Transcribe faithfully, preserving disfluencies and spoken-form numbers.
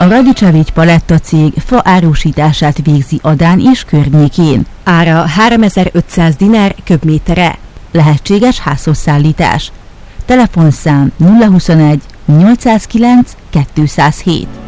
Radicevics Paletta cég fa árusítását végzi Adán és környékén. Ára háromezer-ötszáz dinár köbméterre. Lehetséges házhozszállítás. Telefonszám nulla huszonegy nyolcszázkilenc kétszázhét.